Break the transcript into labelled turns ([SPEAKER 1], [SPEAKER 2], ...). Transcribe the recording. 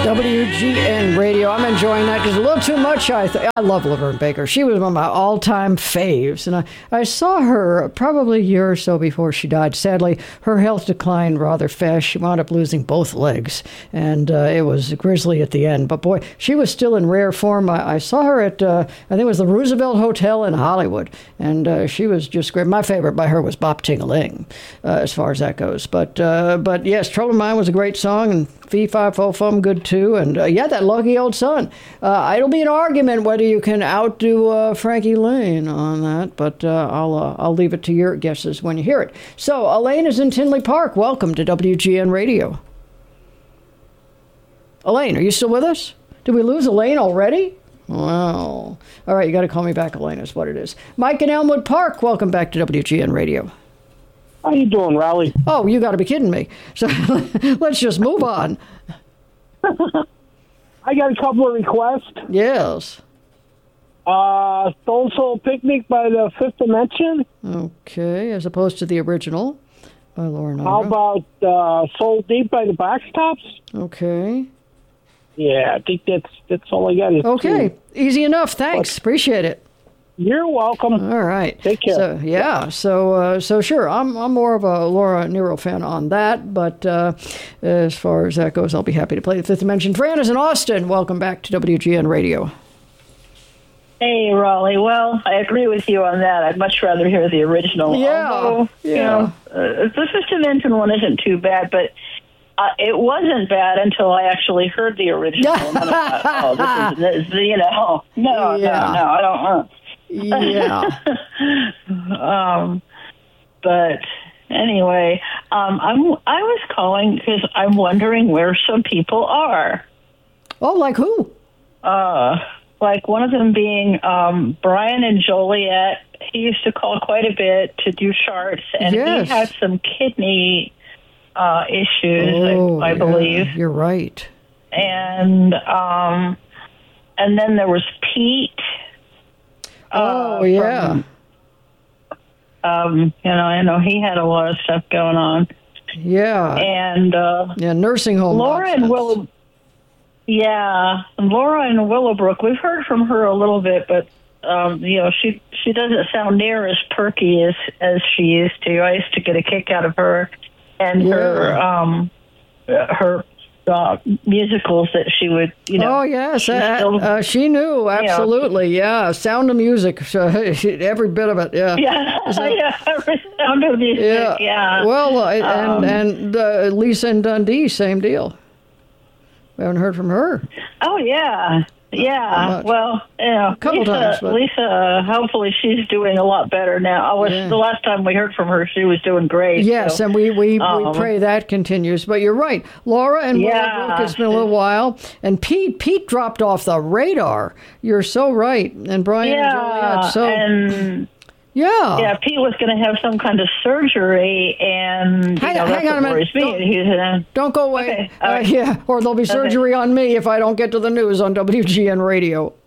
[SPEAKER 1] WGN Radio. I'm enjoying that just a little too much. I love Laverne Baker. She was one of my all-time faves. And I saw her probably a year or so before she died. Sadly, her health declined rather fast. She wound up losing both legs. And it was grisly at the end. But boy, she was still in rare form. I saw her at, I think it was the Roosevelt Hotel in Hollywood. And she was just great. My favorite by her was Bop Ting-a-Ling, as far as that goes. But yes, Trouble in Mind was a great song. And Fee Fi Fo Fum good too, and yeah, that Lucky Old Son. It'll be an argument whether you can outdo Frankie Lane on that, but I'll leave it to your guesses when you hear it. So Elaine is in Tinley Park. Welcome to WGN Radio. Elaine, are you still with us? Did we lose Elaine already? Wow. All right, you got to call me back, Elaine, is what it is. Mike in Elmwood Park. Welcome back to WGN Radio.
[SPEAKER 2] How you doing, Raleigh?
[SPEAKER 1] Oh, you got to be kidding me. So let's just move on.
[SPEAKER 2] I got a couple of requests.
[SPEAKER 1] Yes.
[SPEAKER 2] Stone Soul Picnic by the Fifth Dimension.
[SPEAKER 1] Okay, as opposed to the original by Lauren
[SPEAKER 2] How about Soul Deep by the Box Tops?
[SPEAKER 1] Okay.
[SPEAKER 2] Yeah, I think that's all I got.
[SPEAKER 1] Okay, easy enough. Thanks. Appreciate it.
[SPEAKER 2] You're welcome.
[SPEAKER 1] All right.
[SPEAKER 2] Take care.
[SPEAKER 1] So, yeah. So sure. I'm more of a Laura Nero fan on that, but as far as that goes, I'll be happy to play the Fifth Dimension. Fran is in Austin. Welcome back to WGN Radio.
[SPEAKER 3] Hey, Raleigh. Well, I agree with you on that. I'd much rather hear the original.
[SPEAKER 1] Yeah.
[SPEAKER 3] Although, you know, the Fifth Dimension one isn't too bad, but it wasn't bad until I actually heard the original. And then I thought, oh, this is, you know, no, I don't want.
[SPEAKER 1] Yeah.
[SPEAKER 3] But anyway, I was calling because I'm wondering where some people are.
[SPEAKER 1] Oh, like who?
[SPEAKER 3] Like one of them being Brian in Joliet. He used to call quite a bit to do charts, and he had some kidney issues, I believe.
[SPEAKER 1] You're right.
[SPEAKER 3] And then there was Pete.
[SPEAKER 1] Yeah.
[SPEAKER 3] You know, I know he had a lot of stuff going on.
[SPEAKER 1] Yeah.
[SPEAKER 3] And
[SPEAKER 1] nursing home.
[SPEAKER 3] Laura and Willowbrook. We've heard from her a little bit, but you know, she doesn't sound near as perky as she used to. I used to get a kick out of her and her musicals that she would, you know.
[SPEAKER 1] Oh, yes. She knew, absolutely, yeah. Sound of Music, every bit of it, yeah.
[SPEAKER 3] Yeah, every Sound of Music, yeah.
[SPEAKER 1] Well, and Lisa and Dundee, same deal. We haven't heard from her.
[SPEAKER 3] Oh, yeah. Yeah, well, you know, Lisa, hopefully she's doing a lot better now. The last time we heard from her, she was doing great.
[SPEAKER 1] Yes, so, and we pray that continues. But you're right. Laura and Willowbrook, it's been a little while. And Pete dropped off the radar. You're so right. And Brian and Juliet.
[SPEAKER 3] Yeah, Pete was going to have some kind of surgery, and
[SPEAKER 1] hang on a minute. Don't go away.
[SPEAKER 3] Okay.
[SPEAKER 1] Or there'll be surgery on me if I don't get to the news on WGN Radio.